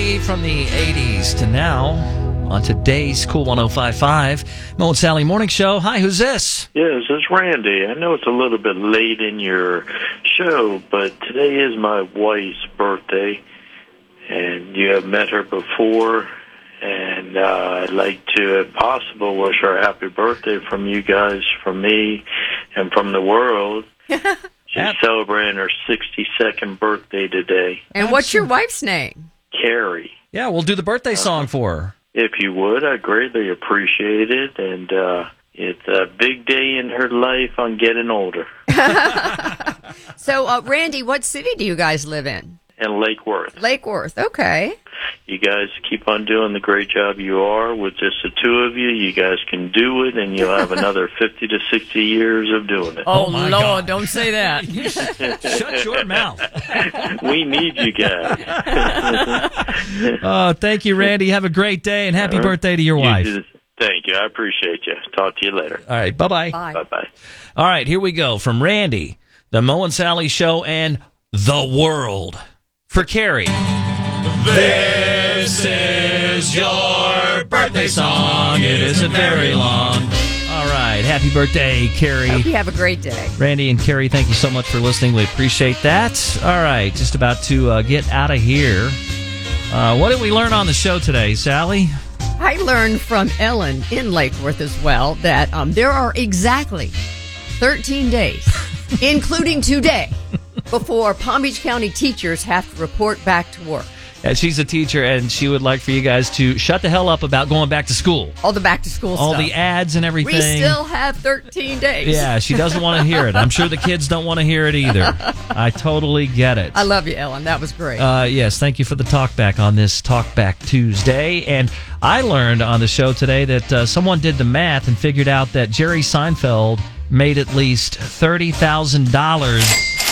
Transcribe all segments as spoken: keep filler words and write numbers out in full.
Randy from the eighties to now on today's Cool one oh five point five Mo and Sally Morning Show. Hi, who's this? Yes, it's Randy. I know it's a little bit late in your show, but today is my wife's birthday, and you have met her before, and uh, I'd like to, if possible, wish her a happy birthday from you guys, from me, and from the world. She's celebrating her sixty-second birthday today. And what's your wife's name? Carrie. Yeah, we'll do the birthday song for her. If you would, I'd greatly appreciate it. And uh, it's a big day in her life on getting older. So, uh, Randy, what city do you guys live in? In Lake Worth. Lake Worth, okay. You guys keep on doing the great job you are. With just the two of you, you guys can do it, and you'll have another fifty to sixty years of doing it. Oh, Oh, my Lord, God. don't say that. Shut your mouth. We need you guys. Oh, thank you, Randy. Have a great day, and happy birthday to your You wife. do- Thank you. I appreciate you. Talk to you later. All right, bye-bye. Bye. Bye-bye. All right, here we go. From Randy, the Mo and Sally Show, and the world. For Carrie. This is your birthday song. It isn't very long. All right, happy birthday, Carrie. Hope you have a great day. Randy and Carrie, thank you so much for listening. We appreciate that. All right, just about to uh, get out of here. Uh, what did we learn on the show today, Sally? I learned from Ellen in Lake Worth as well that um, there are exactly thirteen days, including today, before Palm Beach County teachers have to report back to work. Uh, she's a teacher, and she would like for you guys to shut the hell up about going back to school. All the back to school All stuff. the ads and everything. We still have thirteen days. Yeah, she doesn't want to hear it. I'm sure the kids don't want to hear it either. I totally get it. I love you, Ellen. That was great. Uh, yes, thank you for the talk back on this Talk Back Tuesday. And I learned on the show today that uh, someone did the math and figured out that Jerry Seinfeld made at least thirty thousand dollars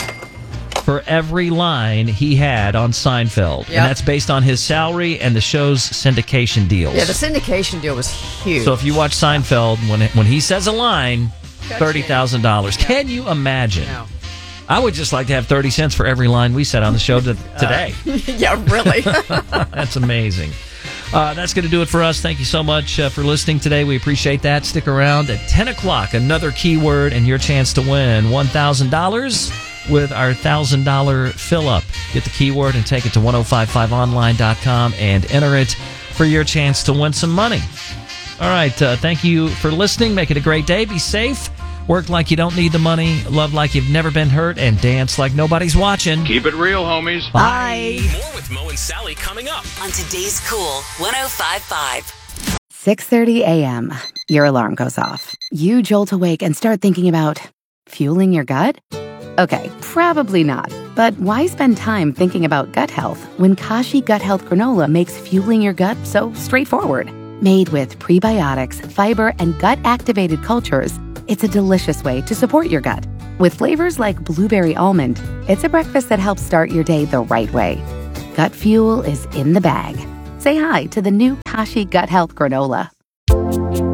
for every line he had on Seinfeld. Yep. And that's based on his salary and the show's syndication deals. yeah, the syndication deal was huge. So if you watch Seinfeld, when when he says a line, thirty thousand dollars. Yeah. Can you imagine? No. I would just like to have thirty cents for every line we said on the show to, today. Yeah, really. That's amazing. Uh, that's going to do it for us. Thank you so much uh, for listening today. We appreciate that. Stick around at ten o'clock. Another keyword and your chance to win one thousand dollars with our one thousand dollars fill-up. Get the keyword and take it to ten fifty-five online dot com and enter it for your chance to win some money. All right. Uh, thank you for listening. Make it a great day. Be safe. Work like you don't need the money. Love like you've never been hurt. And dance like nobody's watching. Keep it real, homies. Bye. More with Mo and Sally coming up on today's Cool one oh five point five. six thirty a.m. Your alarm goes off. You jolt awake and start thinking about fueling your gut? Okay, probably not. But why spend time thinking about gut health when Kashi Gut Health Granola makes fueling your gut so straightforward? Made with prebiotics, fiber, and gut-activated cultures, it's a delicious way to support your gut. With flavors like blueberry almond, it's a breakfast that helps start your day the right way. Gut fuel is in the bag. Say hi to the new Kashi Gut Health Granola.